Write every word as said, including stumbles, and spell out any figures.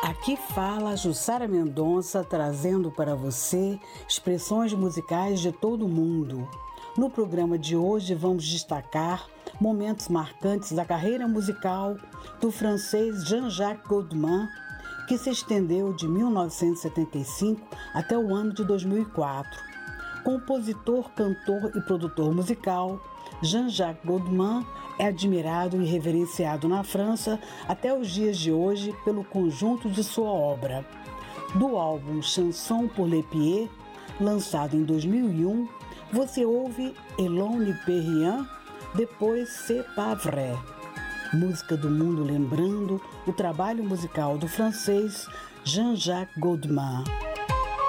Aqui fala Jussara Mendonça, trazendo para você expressões musicais de todo o mundo. No programa de hoje vamos destacar momentos marcantes da carreira musical do francês Jean-Jacques Goldman, que se estendeu de mil novecentos e setenta e cinco até o ano de dois mil e quatro. Compositor, cantor e produtor musical, Jean-Jacques Goldman é admirado e reverenciado na França até os dias de hoje pelo conjunto de sua obra. Do álbum Chanson pour les Pieds, lançado em dois mil e um, você ouve Et l'on ne peut rien, depois C'est pas vrai. Música do mundo lembrando o trabalho musical do francês Jean-Jacques Goldman.